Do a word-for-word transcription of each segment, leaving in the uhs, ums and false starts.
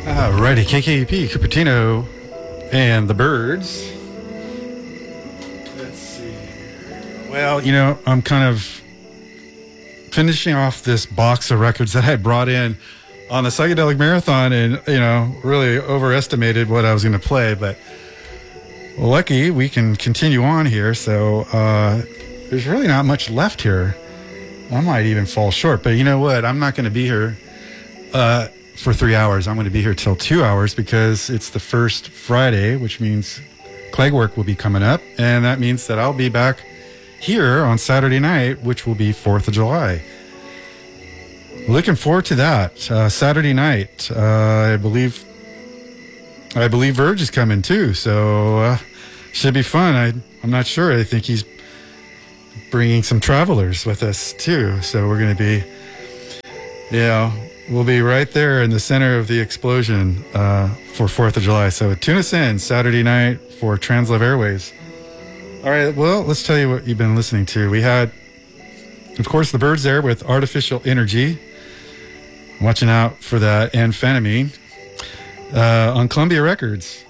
Alrighty, K K P, Cupertino, and the Birds. Let's see. Well, you know, I'm kind of finishing off this box of records that I brought in on the Psychedelic Marathon and, you know, really overestimated what I was going to play. But lucky we can continue on here. So uh, there's really not much left here. I might even fall short. But you know what? I'm not going to be here uh, for three hours. I'm going to be here till two hours because it's the first Friday, which means Clegg-Work will be coming up. And that means that I'll be back here on Saturday night, which will be fourth of July. Looking forward to that. Uh, Saturday night, uh, I believe I believe Verge is coming too, so uh, should be fun. I, I'm not sure. I think he's bringing some travelers with us too, so we're going to be, you know, we'll be right there in the center of the explosion uh, for fourth of July. So tune us in Saturday night for Translove Airways. All right, well, let's tell you what you've been listening to. We had, of course, the Birds there with Artificial Energy. Watching out for that amphetamine uh, on Columbia Records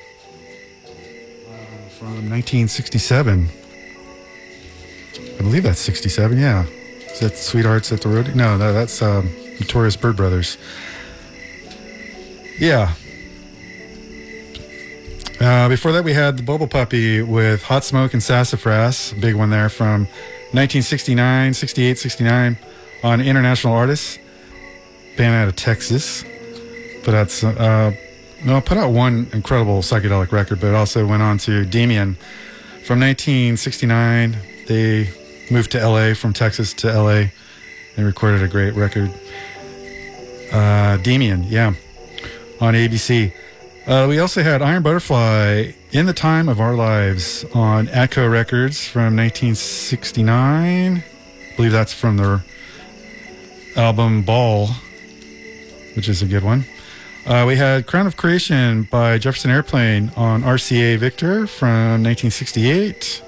uh, from nineteen sixty-seven. I believe that's sixty-seven, yeah. Is that Sweethearts at the Road? No, no that's um, Notorious Bird Brothers. Yeah. Uh, before that, we had the Bubble Puppy with Hot Smoke and Sassafras, big one there from nineteen sixty-nine, sixty-eight, sixty-nine on International Artists. Band out of Texas. Put out, uh, no, put out one incredible psychedelic record, but also went on to Demian from nineteen sixty-nine. They moved to L A from Texas to L A and recorded a great record. Uh, Demian, yeah, on A B C. Uh, we also had Iron Butterfly, In the Time of Our Lives on Atco Records from nineteen sixty-nine. I believe that's from their album Ball, which is a good one. Uh, we had Crown of Creation by Jefferson Airplane on R C A Victor from nineteen sixty-eight.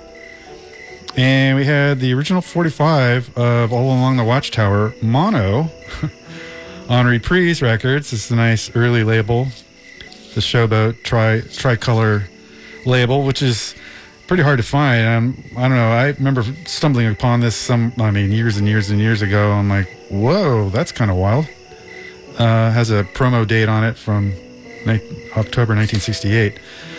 And we had the original forty-five of All Along the Watchtower, Mono, on Reprise Records. This is a nice early label. The Showboat tri tricolor label, which is pretty hard to find. Um, I don't know. I remember stumbling upon this some, I mean, years and years and years ago. I'm like, whoa, that's kind of wild. Uh, has a promo date on it from October nineteen sixty-eight.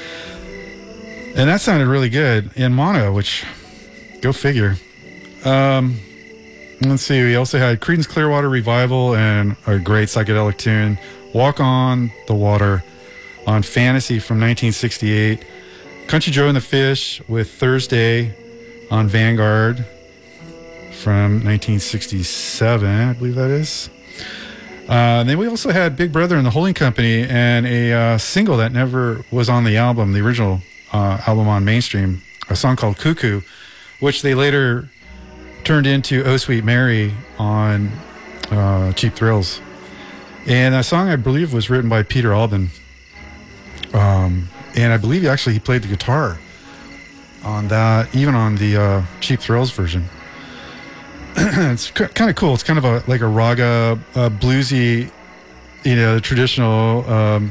And that sounded really good in mono, which, go figure. Um, let's see, we also had Creedence Clearwater Revival and a great psychedelic tune, Walk on the Water on Fantasy from nineteen sixty-eight. Country Joe and the Fish with Thursday on Vanguard from nineteen sixty-seven, I believe that is. Uh, and then we also had Big Brother and the Holding Company and a uh, single that never was on the album, the original uh, album on Mainstream, a song called Cuckoo, which they later turned into Oh Sweet Mary on uh, Cheap Thrills. And that song, I believe, was written by Peter Alban. Um, and I believe actually he played the guitar on that, even on the uh, Cheap Thrills version. It's kind of cool. It's kind of a like a raga, uh, bluesy, you know, traditional um,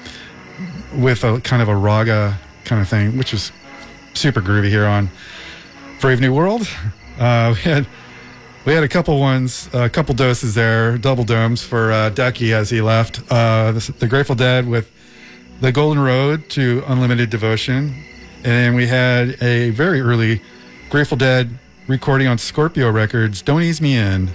with a kind of a raga kind of thing, which is super groovy here on Brave New World. Uh, we had we had a couple ones, a couple doses there, double domes for uh, Ducky as he left. Uh, the, the Grateful Dead with The Golden Road to Unlimited Devotion, and then we had a very early Grateful Dead recording on Scorpio Records, Don't Ease Me In.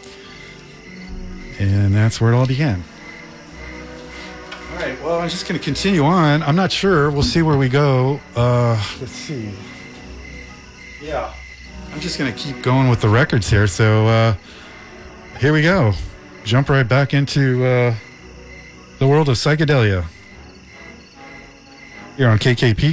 And that's where it all began. All right, well, I'm just going to continue on. I'm not sure. We'll see where we go. Uh, let's see. Yeah, I'm just going to keep going with the records here. So uh, here we go. Jump right back into uh, the world of psychedelia. Here on K K P,